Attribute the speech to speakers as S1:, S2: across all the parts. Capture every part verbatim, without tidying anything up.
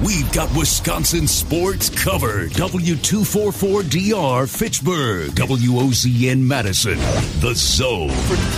S1: we've got Wisconsin sports covered. W two forty-four D R Fitchburg, W O Z N Madison, The Zone.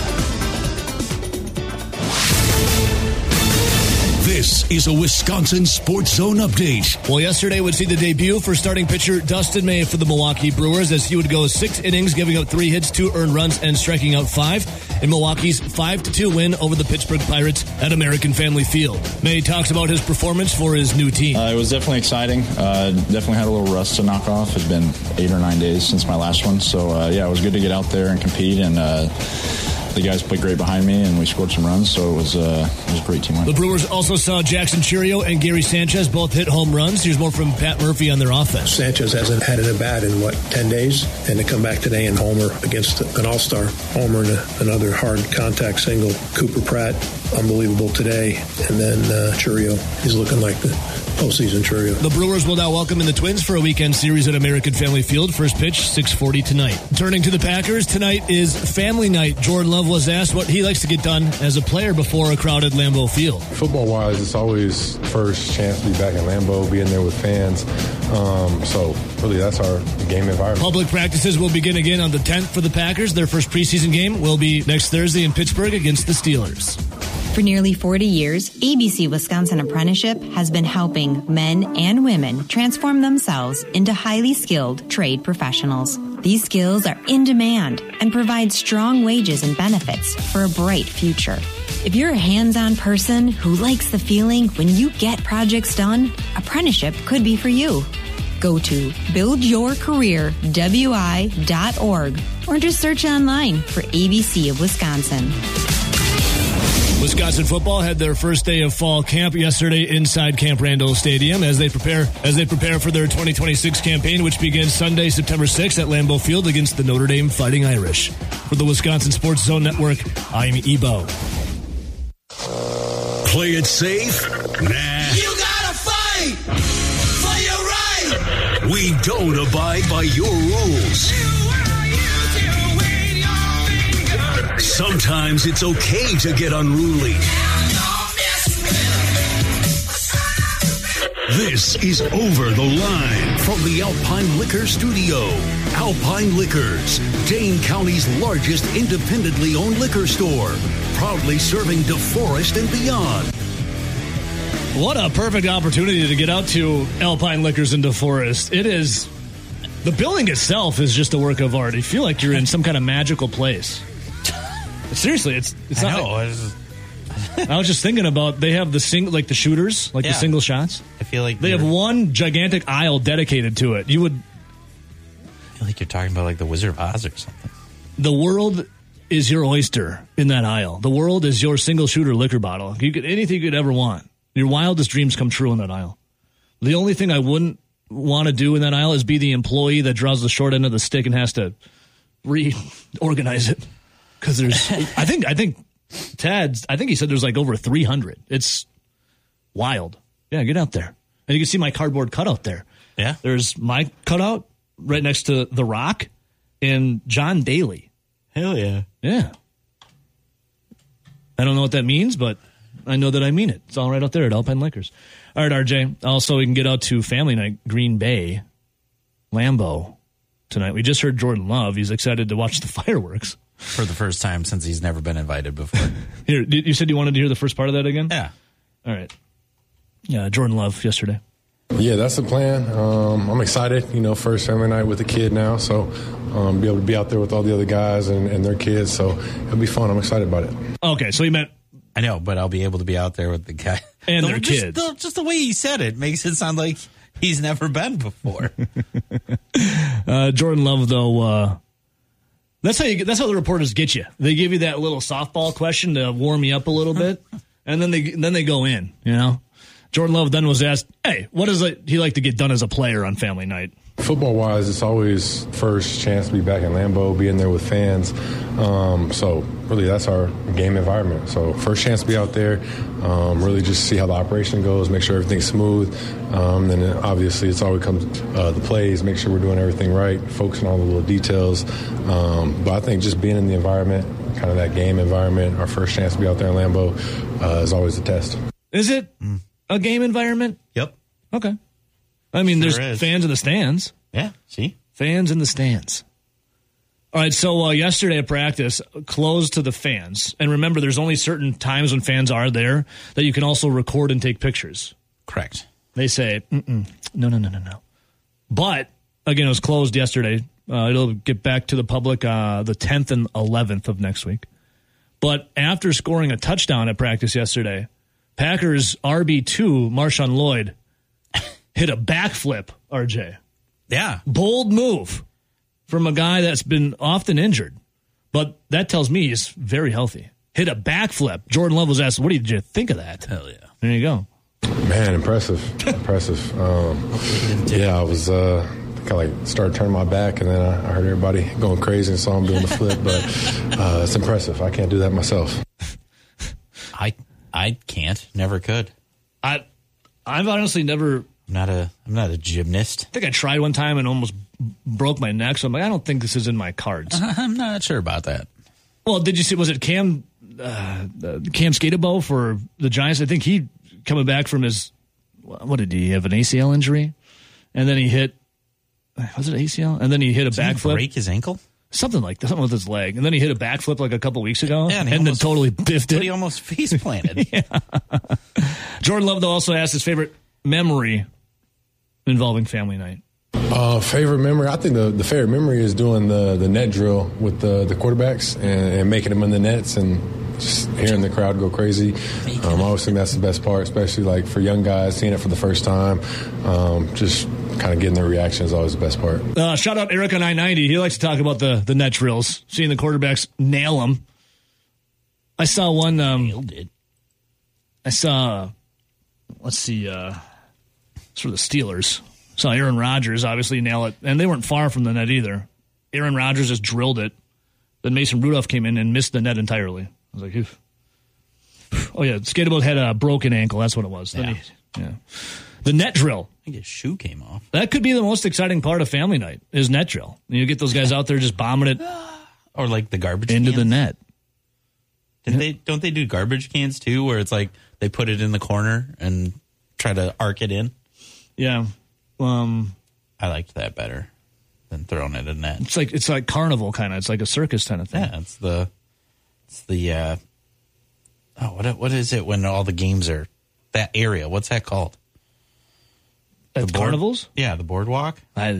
S1: This is a Wisconsin Sports Zone update.
S2: Well, yesterday would see the debut for starting pitcher Dustin May for the Milwaukee Brewers as he would go six innings, giving up three hits, two earned runs, and striking out five in Milwaukee's five to two win over the Pittsburgh Pirates at American Family Field. May talks about his performance for his new team.
S3: Uh, it was definitely exciting. Uh, definitely had a little rust to knock off. It's been eight or nine days since my last one. So, uh, yeah, it was good to get out there and compete, and uh, the guys played great behind me, and we scored some runs, so it was, uh, it was a great team win.
S2: The Brewers also saw Jackson Chourio and Gary Sanchez both hit home runs. Here's more from Pat Murphy on their offense.
S4: Sanchez hasn't had an at-bat in, what, ten days? And to come back today and homer against an all-star homer and a, another hard contact single. Cooper Pratt, unbelievable today. And then uh, Chourio, he's looking like the postseason Chourio.
S2: The Brewers will now welcome in the Twins for a weekend series at American Family Field. First pitch, six forty tonight. Turning to the Packers, tonight is family night. Jordan Love was asked what he likes to get done as a player before a crowded Lambeau Field.
S5: Football-wise, it's always first chance to be back in Lambeau, be in there with fans. Um, so, really, that's our game environment.
S2: Public practices will begin again on the tenth for the Packers. Their first preseason game will be next Thursday in Pittsburgh against the Steelers.
S6: For nearly forty years, A B C Wisconsin Apprenticeship has been helping men and women transform themselves into highly skilled trade professionals. These skills are in demand and provide strong wages and benefits for a bright future. If you're a hands-on person who likes the feeling when you get projects done, apprenticeship could be for you. Go to build your career w i dot org or just search online for A B C of Wisconsin.
S2: Wisconsin football had their first day of fall camp yesterday inside Camp Randall Stadium as they prepare as they prepare for their twenty twenty-six campaign, which begins Sunday, September sixth at Lambeau Field against the Notre Dame Fighting Irish. For the Wisconsin Sports Zone Network, I'm Ebo.
S1: Play it safe? Nah.
S7: You gotta fight for your right.
S1: We don't abide by your rules. Sometimes it's okay to get unruly. This is Over the Line from the Alpine Liquor Studio. Alpine Liquors, Dane County's largest independently owned liquor store, proudly serving DeForest and beyond.
S2: What a perfect opportunity to get out to Alpine Liquors in DeForest. It is, the building itself is just a work of art. You feel like you're in some kind of magical place. Seriously, it's it's
S8: I
S2: not.
S8: know.
S2: Like, I was just thinking about, they have the sing like the shooters, like
S8: Yeah.
S2: the single shots.
S8: I feel like
S2: They have
S8: you're-
S2: one gigantic aisle dedicated to it. You would.
S8: I feel like you're talking about like the Wizard of Oz or something.
S2: The world is your oyster in that aisle. The world is your single shooter liquor bottle. You could anything you could ever want. Your wildest dreams come true in that aisle. The only thing I wouldn't want to do in that aisle is be the employee that draws the short end of the stick and has to reorganize it. Because there's, I think, I think Tad's, I think he said there's like over three hundred. It's wild. Yeah, get out there. And you can see my cardboard cutout there.
S8: Yeah.
S2: There's my cutout right next to The Rock and John Daly.
S8: Hell yeah.
S2: Yeah. I don't know what that means, but I know that I mean it. It's all right out there at Alpine Liquors. All right, R J. Also, we can get out to family night, Green Bay, Lambeau tonight. We just heard Jordan Love. He's excited to watch the fireworks.
S8: For the first time since he's never been invited before.
S2: Here, you said you wanted to hear the first part of that again?
S8: Yeah.
S2: All right. Yeah, Jordan Love yesterday.
S5: Yeah, that's the plan. Um, I'm excited, you know, first family night with the kid now, so um, be able to be out there with all the other guys and, and their kids, so it'll be fun. I'm excited about it.
S2: Okay, so he meant...
S8: I know, but I'll be able to be out there with the guy.
S2: And
S8: the,
S2: their
S8: just,
S2: kids.
S8: The, just the way he said it makes it sound like he's never been before.
S2: uh, Jordan Love, though... Uh, That's how you get, that's how the reporters get you. They give you that little softball question to warm you up a little bit, and then they then they go in, you know. Jordan Love then was asked, hey, what does he like to get done as a player on family night?
S5: Football-wise, it's always first chance to be back in Lambeau, be in there with fans. Um, so, really, that's our game environment. So, first chance to be out there, um, really just see how the operation goes, make sure everything's smooth. Um, and then, obviously, it's always comes uh, the plays, make sure we're doing everything right, focusing on all the little details. Um, but I think just being in the environment, kind of that game environment, our first chance to be out there in Lambeau uh, is always a test.
S2: Is it a game environment?
S8: Yep.
S2: Okay. I mean,
S8: Sure
S2: there's
S8: is.
S2: fans in the stands.
S8: Yeah, see?
S2: Fans in the stands. All right, so uh, yesterday at practice, closed to the fans. And remember, there's only certain times when fans are there that you can also record and take pictures.
S8: Correct.
S2: They say, Mm-mm, no, no, no, no, no. But, again, it was closed yesterday. Uh, it'll get back to the public uh, the tenth and eleventh of next week. But after scoring a touchdown at practice yesterday, Packers R B two, Marshawn Lloyd, hit a backflip, R J.
S8: Yeah.
S2: Bold move from a guy that's been often injured. But that tells me he's very healthy. Hit a backflip. Jordan Love was asked, what did you think of that?
S8: Hell yeah.
S2: There you go.
S5: Man, impressive, impressive. Um, yeah, I was uh, kind of like started turning my back, and then I, I heard everybody going crazy and saw him doing the flip. But uh, it's impressive. I can't do that myself.
S8: I I can't. Never could.
S2: I, I've honestly never...
S8: I'm not a I'm not a gymnast.
S2: I think I tried one time and almost broke my neck, so I'm like, I don't think this is in my cards.
S8: I'm not sure about that.
S2: Well, did you see, was it Cam uh, Cam Skatebo for the Giants? I think he coming back from his, what did he have, an A C L injury? And then he hit, was it A C L? And then he hit a
S8: Did he
S2: backflip.
S8: break his ankle?
S2: Something like that, something with his leg. And then he hit a backflip like a couple weeks ago,
S8: Yeah,
S2: and,
S8: and he
S2: then
S8: almost-
S2: totally biffed
S8: But
S2: it.
S8: he almost face planted.
S2: Yeah. Jordan Love, though, also asked his favorite memory involving family night.
S5: Uh, favorite memory? I think the, the favorite memory is doing the, the net drill with the, the quarterbacks and, and making them in the nets and just hearing the crowd go crazy. Um, I always think that's the best part, especially like for young guys seeing it for the first time. Um, just kind of getting their reaction is always the best part.
S2: Uh, shout out Eric on nine ninety. He likes to talk about the, the net drills, seeing the quarterbacks nail them. I saw one. Um,
S8: Nailed it.
S2: I saw, let's see, uh, for the Steelers. Saw Aaron Rodgers obviously nail it, and they weren't far from the net either. Aaron Rodgers just drilled it. Then Mason Rudolph came in and missed the net entirely. I was like, Oof. Oh yeah, Skateboard had a broken ankle. That's what it was. Then
S8: Yeah.
S2: he- yeah. The net drill.
S8: I think his shoe came off.
S2: That could be the most exciting part of family night is net drill. You get those guys out there just bombing it
S8: Or like the garbage
S2: into
S8: cans.
S2: the net.
S8: Didn't they, don't they do garbage cans too, where it's like they put it in the corner and try to arc it in?
S2: Yeah. Um,
S8: I liked that better than throwing it in net.
S2: it's like it's like carnival kind of. It's like a circus kind of thing.
S8: Yeah, it's the it's the uh, oh what what is it when all the games are that area? What's that called?
S2: At
S8: The board-
S2: carnivals?
S8: Yeah, the boardwalk.
S2: I,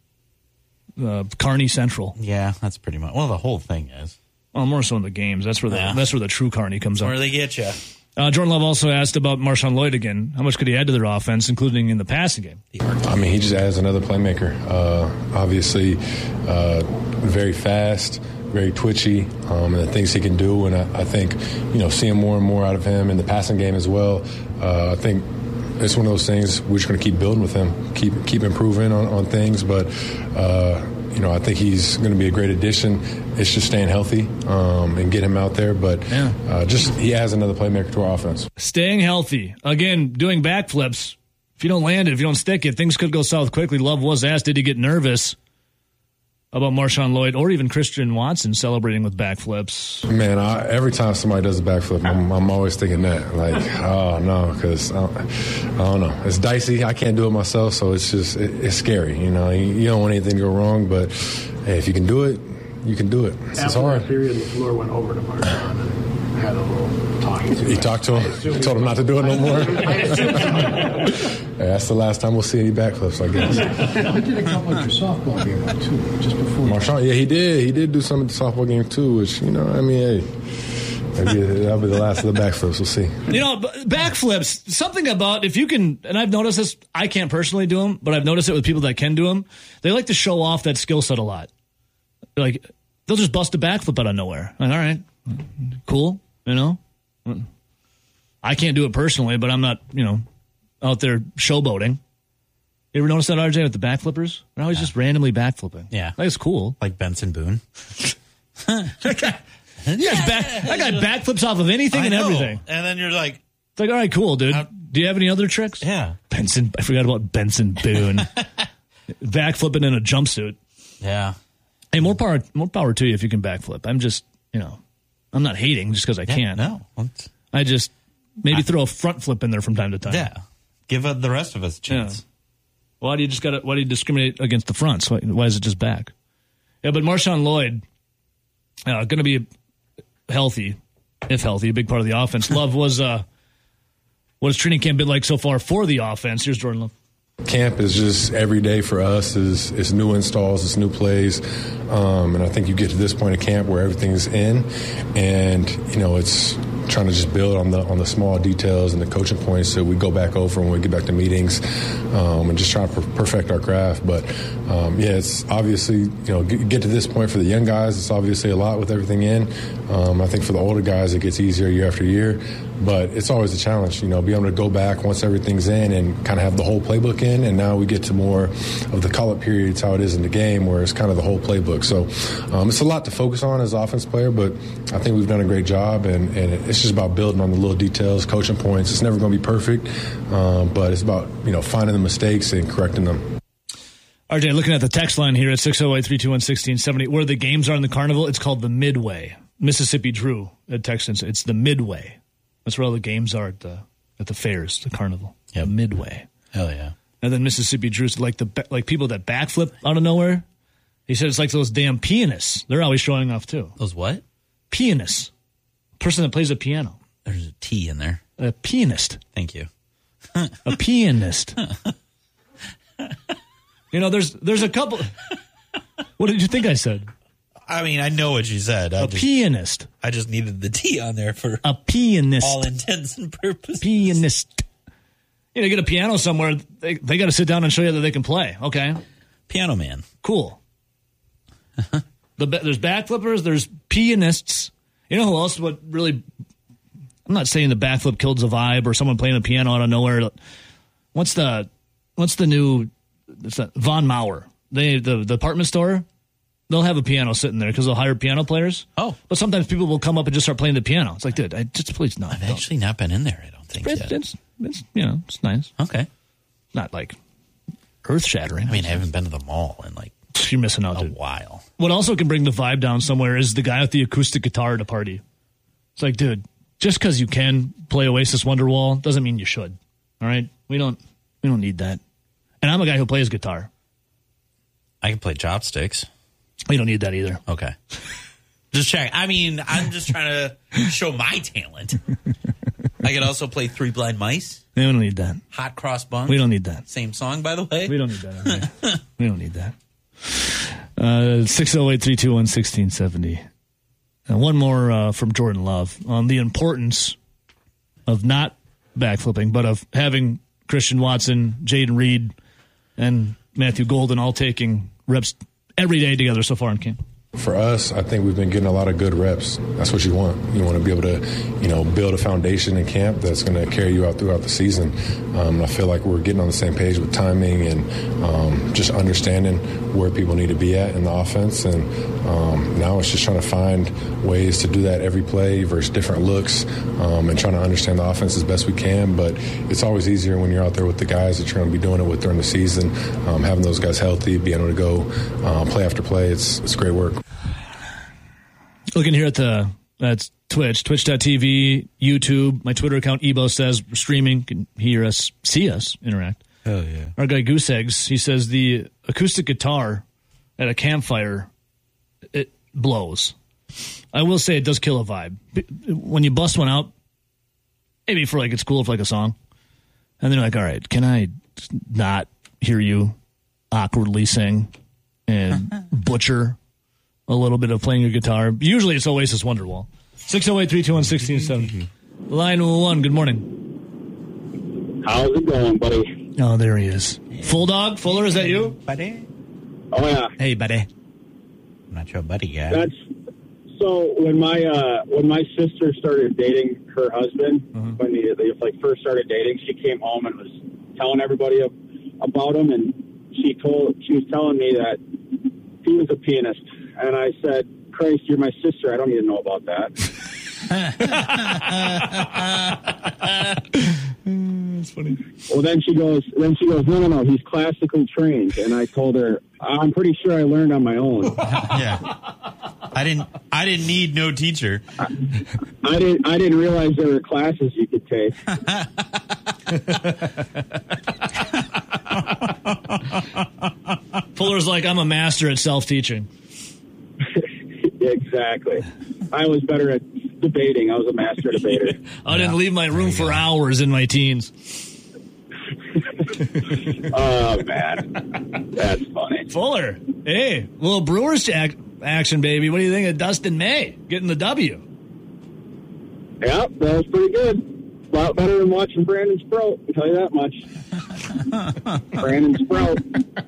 S2: uh, Carney Central.
S8: Yeah, that's pretty much. Well, the whole thing is
S2: Well, more so in the games. That's where the
S8: Yeah.
S2: that's where the true Carney comes up.
S8: where they get you.
S2: Uh, Jordan Love also asked about Marshawn Lloyd again. How much could he add to their offense, including in the passing game?
S5: I mean, he just adds another playmaker. Uh, obviously, uh, very fast, very twitchy, um, and the things he can do. And I, I think, you know, seeing more and more out of him in the passing game as well. Uh, I think it's one of those things we're just going to keep building with him, keep keep improving on, on things. But uh, you know, I think he's going to be a great addition. It's just staying healthy um, and get him out there. But
S2: Yeah.
S5: uh, just he adds another playmaker to our offense.
S2: Staying healthy. Again, doing backflips. If you don't land it, if you don't stick it, things could go south quickly. Love was asked, did he get nervous about Marshawn Lloyd or even Christian Watson celebrating with backflips?
S5: Man, I, every time somebody does a backflip, I'm, I'm always thinking that. Like, oh, no, because I, I don't know. It's dicey. I can't do it myself, so it's just, it, it's scary. You know, you, you don't want anything to go wrong, but hey, if you can do it, you can do it. It's
S4: After
S5: hard.
S4: that period, the floor went over to Marshawn and had a little talking to him.
S5: You talked to him? Told him not to do it no more? Hey, that's the last time we'll see any backflips, I guess.
S4: He did a couple at your softball game, too, just before.
S5: Marshawn, yeah, he did. He did do some at the softball game, too, which, you know, I mean, hey, maybe that'll be the last of the backflips. We'll see.
S2: You know, b- backflips, something about if you can, and I've noticed this, I can't personally do them, but I've noticed it with people that can do them. They like to show off that skill set a lot. Like, they'll just bust a backflip out of nowhere. Like, all right, cool, you know? I can't do it personally, but I'm not, you know, out there showboating. You ever notice that, R J, with the backflippers? They're always just randomly backflipping.
S8: Yeah.
S2: Like, it's cool.
S8: Like Benson Boone.
S2: That guy, yeah, back, that guy backflips off of anything
S8: I
S2: and
S8: know.
S2: everything.
S8: And then you're like,
S2: It's like, all right, cool, dude.
S8: How-
S2: Do you have any other tricks?
S8: yeah.
S2: Benson, I forgot about Benson Boone. Backflipping in a jumpsuit.
S8: Yeah.
S2: Hey, more power, more power to you if you can backflip. I'm just, you know, I'm not hating just because I
S8: Yeah,
S2: can't.
S8: No. It's-
S2: I just maybe throw a front flip in there from time to time.
S8: Yeah. Give uh, the rest of us a chance.
S2: Yeah. Why do you just got? Why do you discriminate against the fronts? Why, why is it just back? Yeah, but Marshawn Lloyd uh, going to be healthy, if healthy, a big part of the offense. Love was uh, what has training camp been like so far for the offense? Here's Jordan Love.
S5: Camp is just every day for us is is new installs, it's new plays, um, and I think you get to this point of camp where everything's in, and you know it's trying to just build on the on the small details and the coaching points that we go back over when we get back to meetings, um, and just try to per- perfect our craft. But um, yeah, it's obviously you know get, get to this point for the young guys. It's obviously a lot with everything in. Um, I think for the older guys, it gets easier year after year. But it's always a challenge, you know, be able to go back once everything's in and kind of have the whole playbook in. And now we get to more of the call-up periods, how it is in the game, where it's kind of the whole playbook. So um, it's a lot to focus on as an offense player, but I think we've done a great job. And, and it's just about building on the little details, coaching points. It's never going to be perfect, um, but it's about, you know, finding the mistakes and correcting them.
S2: R J, looking at the text line here at six oh eight, three two one, one six seven oh, where the games are in the Carnival, it's called the Midway. Mississippi Drew at Texans, it's the Midway. That's where all the games are at the at the fairs, the Carnival.
S8: Yeah,
S2: Midway.
S8: Hell yeah.
S2: And then Mississippi Drew's like the like people that backflip out of nowhere. He said it's like those damn pianists. They're always showing off too.
S8: Those what?
S2: Pianists. Person that plays a piano.
S8: There's a T in there.
S2: A pianist.
S8: Thank you.
S2: A pianist. You know, there's there's a couple. What did you think I said?
S8: I mean, I know what you said. I
S2: a
S8: just,
S2: pianist.
S8: I just needed the T on there for
S2: a pianist.
S8: all intents and purposes.
S2: Pianist. You know, get a piano somewhere. They they got to sit down and show you that they can play. Okay.
S8: Piano man.
S2: Cool. the there's backflippers. There's pianists. You know who else? What really? I'm not saying the backflip kills a vibe or someone playing a piano out of nowhere. What's the What's the new? It's not, Von Mauer. They the, the department store. They'll have a piano sitting there because they'll hire piano players.
S8: Oh.
S2: But sometimes people will come up and just start playing the piano. It's like, dude, I just please not.
S8: I've don't. actually not been in there, I don't think
S2: it's,
S8: yet.
S2: It's, it's, you know, it's nice.
S8: Okay.
S2: Not like earth-shattering.
S8: I mean, I haven't been to the mall in like
S2: You're missing out,
S8: a
S2: dude.
S8: while.
S2: What also can bring the vibe down somewhere is the guy with the acoustic guitar at a party. It's like, dude, just because you can play Oasis Wonderwall doesn't mean you should. All right? We don't, we don't need that. And I'm a guy who plays guitar.
S8: I can play chopsticks.
S2: We don't need that either.
S8: Okay. Just check. I mean, I'm just trying to show my talent. I could also play Three Blind Mice.
S2: We don't need that.
S8: Hot Cross Buns.
S2: We don't need that.
S8: Same song, by the way.
S2: We don't need that. Okay. We don't need that. Uh, six oh eight, three two one, one six seven oh. And one more uh, from Jordan Love on the importance of not backflipping, but of having Christian Watson, Jaden Reed, and Matthew Golden all taking reps every day together so far in camp.
S5: For us, I think we've been getting a lot of good reps. That's what you want. You want to be able to, you know, build a foundation in camp that's going to carry you out throughout the season. Um, I feel like we're getting on the same page with timing and um, just understanding where people need to be at in the offense. And um, now it's just trying to find ways to do that every play versus different looks um, and trying to understand the offense as best we can. But it's always easier when you're out there with the guys that you're going to be doing it with during the season. Um, having those guys healthy, being able to go uh, play after play, it's, it's great work.
S2: Looking here at the that's Twitch, twitch dot t v, YouTube, my Twitter account, Ebo says, streaming, can hear us, see us, interact.
S8: Oh, yeah.
S2: Our guy Goose Eggs, he says the acoustic guitar at a campfire, it blows. I will say it does kill a vibe. When you bust one out, maybe for like it's cool for like a song, and then you're like, all right, can I not hear you awkwardly sing and butcher a little bit of playing your guitar? Usually it's Oasis Wonderwall. six oh eight, three two one, one six seven oh. Line one, good morning.
S9: How's it going, buddy?
S2: Oh, there he is. Full Dog? Fuller, is that you?
S8: Buddy?
S9: Oh, yeah.
S8: Hey, buddy. I'm not your buddy yet.
S9: That's, so when my uh, when my sister started dating her husband, mm-hmm. when they, they like first started dating, she came home and was telling everybody about him, and she told she was telling me that he was a pianist. And I said, Christ, you're my sister. I don't need to know about that.
S2: That's funny.
S9: Well, then she goes, then she goes, no, no, no, he's classically trained. And I told her, I'm pretty sure I learned on my own.
S8: Yeah. I didn't, I didn't need no teacher.
S9: I, I didn't, I didn't realize there were classes you could take.
S2: Fuller's like, I'm a master at self-teaching.
S9: Exactly. I was better at debating. I was a master debater.
S2: I didn't leave my room for hours in my teens.
S9: Oh, man. That's funny.
S2: Fuller, hey, little Brewers jack action, baby. What do you think of Dustin May getting the W?
S9: Yeah, that was pretty good. A lot better than watching Brandon Sprout, I'll tell you that much. Brandon Sprout.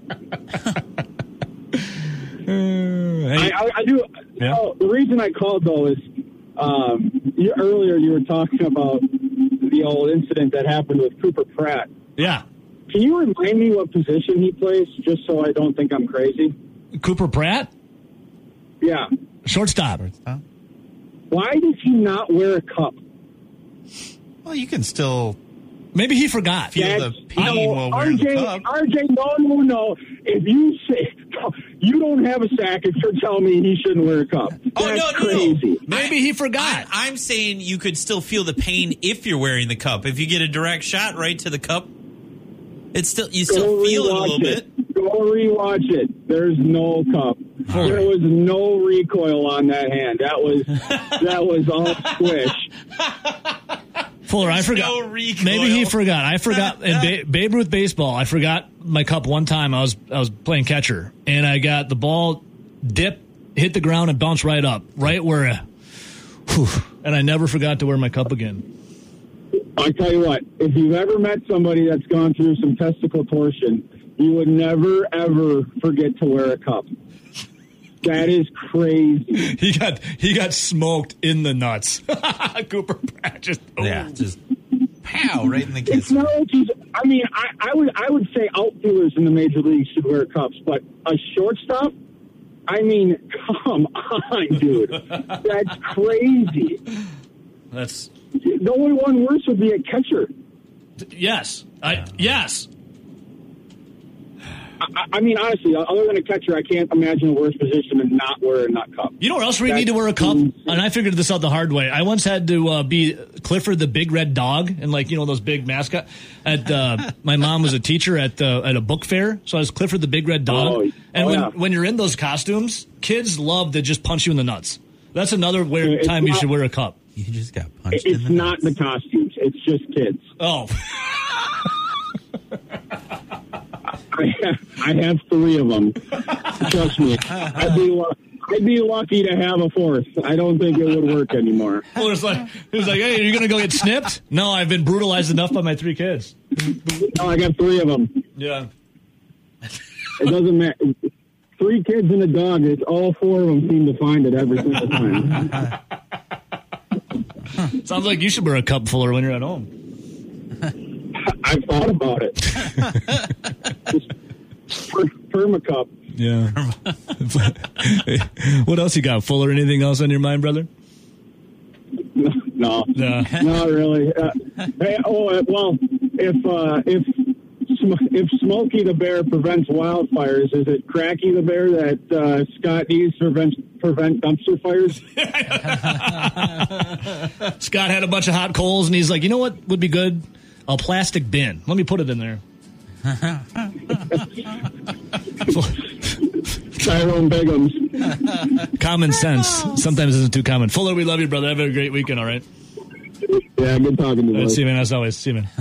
S2: Uh, hey.
S9: I, I, I do.
S2: Yeah.
S9: Oh, the reason I called, though, is um, you, earlier you were talking about the old incident that happened with Cooper Pratt.
S2: Yeah.
S9: Can you remind me what position he plays, just so I don't think I'm crazy?
S2: Cooper Pratt?
S9: Yeah.
S2: Shortstop.
S8: Shortstop.
S9: Why does he not wear a cup?
S8: Well, you can still
S2: maybe he forgot.
S8: Feel
S9: That's,
S8: the pain
S9: no,
S8: while wearing
S9: R J,
S8: the cup.
S9: R J, no, no, no. If you say you don't have a sack, if you're telling me he shouldn't wear a cup, that's
S10: Oh, no, no,
S9: crazy.
S10: no.
S2: Maybe
S10: I,
S2: he forgot.
S10: I, I'm saying you could still feel the pain if you're wearing the cup. If you get a direct shot right to the cup, it's still you still
S9: Go
S10: feel it a
S9: rewatch
S10: little
S9: it.
S10: bit.
S9: Go rewatch it. There's no cup. There was no recoil on that hand. That was that was all squish.
S2: Fuller, I forgot.
S10: no recoil.
S2: Maybe he forgot. I forgot in ba- Babe Ruth baseball. I forgot my cup one time. I was I was playing catcher, and I got the ball dip, hit the ground, and bounced right up, right where. Uh, whew, and I never forgot to wear my cup again.
S9: I tell you what, if you've ever met somebody that's gone through some testicle torsion, you would never ever forget to wear a cup. That is crazy.
S2: He got he got smoked in the nuts. Cooper Pratt just oh.
S8: Yeah, just pow right in the
S9: It's
S8: kiss.
S9: not like he's. I mean, I, I would I would say outfielders in the major leagues should wear cups, but a shortstop. I mean, come on, dude. That's crazy.
S2: That's
S9: The only one worse would be a catcher.
S2: yes, I yes.
S9: I, I mean, honestly, other than a catcher, I can't imagine a worse position than not wearing a nut cup.
S2: You know where else we need to wear a cup? And I figured this out the hard way. I once had to uh, be Clifford the Big Red Dog, and like you know those big mascot. At uh, my mom was a teacher at uh, at a book fair, so I was Clifford the Big Red Dog.
S9: Oh,
S2: and
S9: oh,
S2: when
S9: yeah.
S2: when you're in those costumes, kids love to just punch you in the nuts. That's another weird
S9: It's
S2: time you
S9: not-
S2: should wear a cup.
S8: You just got punched in
S9: It's
S8: the
S9: not
S8: nuts.
S9: the costumes. It's just kids.
S2: Oh,
S9: I have, I have three of them. Trust me. I'd be, lu- I'd be lucky to have a fourth. I don't think it would work anymore.
S2: well, it's like it was like, hey, are you gonna go get snipped? No, I've been brutalized enough by my three kids.
S9: No, I got three of them.
S2: Yeah.
S9: It doesn't matter. Three kids and a dog. It's all four of them seem to find it every single time.
S2: Sounds like you should wear a cup fuller when you're at home.
S9: I've thought about it. Just per- permacup.
S2: Yeah. What else you got, Fuller? Anything else on your mind, brother?
S9: No,
S2: No.
S9: not really. Uh, hey, oh uh, well, if uh, if Sm- if Smokey the Bear prevents wildfires, is it Cracky the Bear that uh, Scott needs to prevent prevent dumpster fires?
S2: Scott had a bunch of hot coals, and he's like, you know what would be good? A plastic bin. Let me put it in there.
S9: Tyrone Biggums.
S2: Common sense sometimes isn't too common. Fuller, we love you, brother. Have a great weekend, all right?
S9: Yeah, good talking to you.
S2: All right,
S9: boys.
S2: see you, man. As always. See you, man.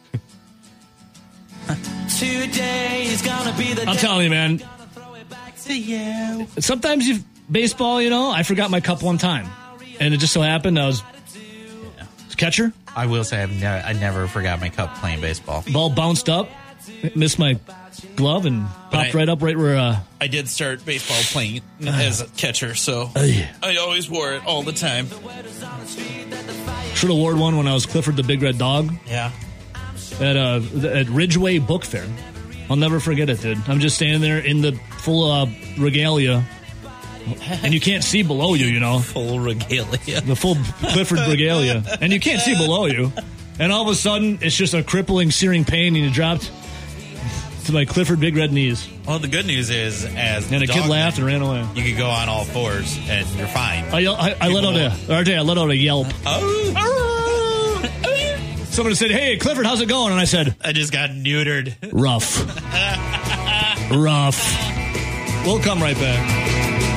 S7: Today is gonna be the
S2: I'm
S7: day.
S2: telling you, man.
S7: To you.
S2: Sometimes you baseball, you know, I forgot my cup one time. And it just so happened I was catcher.
S8: I will say I've never, I never forgot my cup playing baseball.
S2: Ball bounced up, missed my glove, and popped
S10: I-
S2: right up right where... Uh,
S10: I did start baseball playing as a catcher, so
S2: uh,
S10: I always wore it all the time.
S2: should have worn one when I was Clifford the Big Red Dog
S10: Yeah.
S2: at uh, at Ridgeway Book Fair. I'll never forget it, dude. I'm just standing there in the full uh, regalia, and you can't see below you, you know.
S10: Full regalia.
S2: The full Clifford regalia. And you can't see below you. And all of a sudden, it's just a crippling, searing pain, and you dropped to my Clifford Big Red knees.
S10: Well, the good news is, as
S2: And a
S10: the
S2: kid
S10: dog
S2: laughed
S10: man,
S2: and ran away.
S10: you could go on all fours and you're fine.
S2: I, yell, I, I let out a, R J, I let out a yelp.
S10: Oh.
S2: Someone said, hey, Clifford, how's it going? And I said,
S10: I just got neutered.
S2: Rough. Rough. We'll come right back.